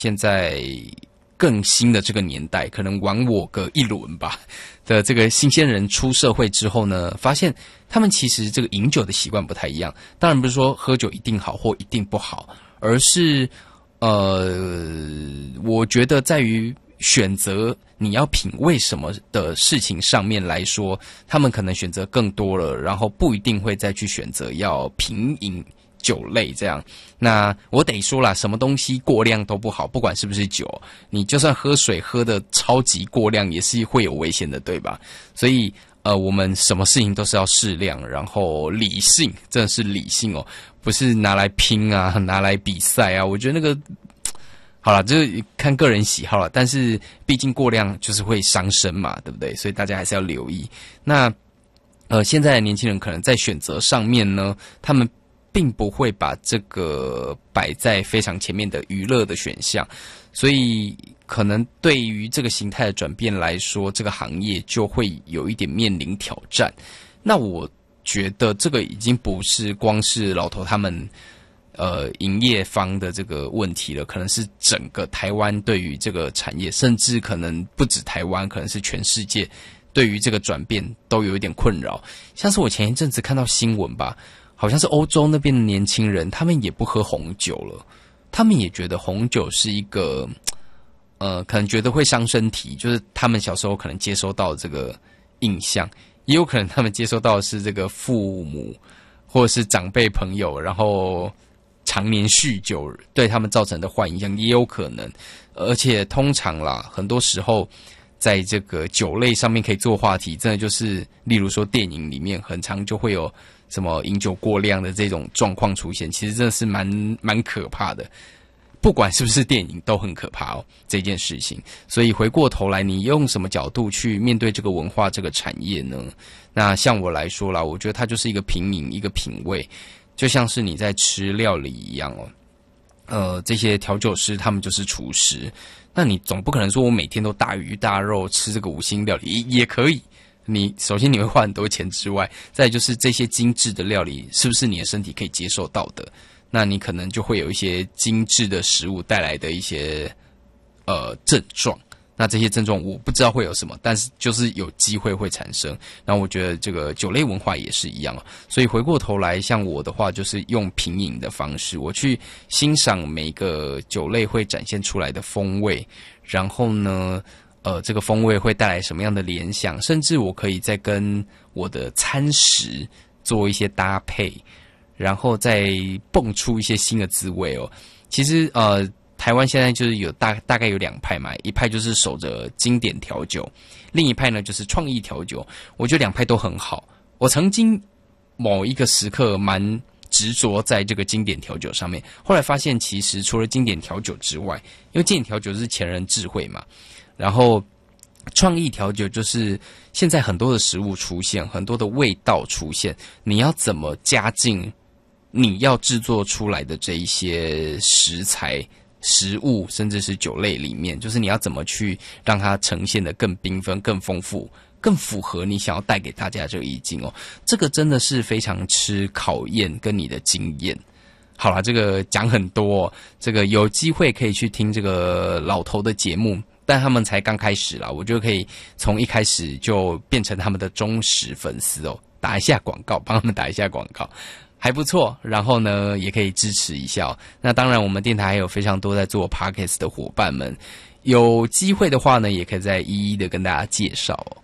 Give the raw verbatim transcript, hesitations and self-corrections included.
现在更新的这个年代，可能晚我个一轮吧的这个新鲜人出社会之后呢，发现他们其实这个饮酒的习惯不太一样。当然不是说喝酒一定好或一定不好，而是呃，我觉得在于选择你要品味什么的事情上面来说，他们可能选择更多了，然后不一定会再去选择要品饮酒类这样。那我得说啦，什么东西过量都不好，不管是不是酒，你就算喝水喝的超级过量也是会有危险的，对吧？所以呃，我们什么事情都是要适量，然后理性，真的是理性哦，不是拿来拼啊，拿来比赛啊。我觉得那个好啦，就是看个人喜好啦，但是毕竟过量就是会伤身嘛，对不对？所以大家还是要留意。那呃，现在的年轻人可能在选择上面呢，他们并不会把这个摆在非常前面的娱乐的选项，所以可能对于这个形态的转变来说，这个行业就会有一点面临挑战。那我觉得这个已经不是光是老头他们呃营业方的这个问题了，可能是整个台湾对于这个产业，甚至可能不止台湾，可能是全世界对于这个转变都有一点困扰。像是我前一阵子看到新闻吧，好像是欧洲那边的年轻人，他们也不喝红酒了，他们也觉得红酒是一个呃，可能觉得会伤身体，就是他们小时候可能接收到这个印象，也有可能他们接收到的是这个父母或者是长辈朋友，然后常年酗酒对他们造成的坏影响，也有可能。而且通常啦，很多时候在这个酒类上面可以做话题，真的就是例如说电影里面很常就会有什么饮酒过量的这种状况出现，其实真的是蛮蛮可怕的。不管是不是电影都很可怕哦，这件事情。所以回过头来，你用什么角度去面对这个文化这个产业呢？那像我来说啦，我觉得它就是一个品饮，一个品味，就像是你在吃料理一样哦。呃，这些调酒师他们就是厨师，那你总不可能说我每天都大鱼大肉吃这个五星料理，也可以。你首先你会花很多钱之外，再来就是这些精致的料理是不是你的身体可以接受到的？那你可能就会有一些精致的食物带来的一些呃症状。那这些症状我不知道会有什么，但是就是有机会会产生。然后我觉得这个酒类文化也是一样哦。所以回过头来，像我的话，就是用品饮的方式，我去欣赏每个酒类会展现出来的风味，然后呢，呃，这个风味会带来什么样的联想，甚至我可以再跟我的餐食做一些搭配，然后再蹦出一些新的滋味哦。其实呃。台湾现在就是有大大概有两派嘛，一派就是守着经典调酒，另一派呢就是创意调酒。我觉得两派都很好。我曾经某一个时刻蛮执着在这个经典调酒上面，后来发现其实除了经典调酒之外，因为经典调酒是前人智慧嘛，然后创意调酒就是现在很多的食物出现，很多的味道出现，你要怎么加进你要制作出来的这一些食材食物甚至是酒类里面，就是你要怎么去让它呈现得更缤纷更丰富，更符合你想要带给大家这个意境哦。这个真的是非常吃考验跟你的经验。好啦，这个讲很多哦，这个有机会可以去听这个老头的节目，但他们才刚开始啦，我就可以从一开始就变成他们的忠实粉丝哦，打一下广告，帮他们打一下广告还不错，然后呢也可以支持一下哦。那当然我们电台还有非常多在做 Podcast 的伙伴们，有机会的话呢也可以再一一的跟大家介绍哦。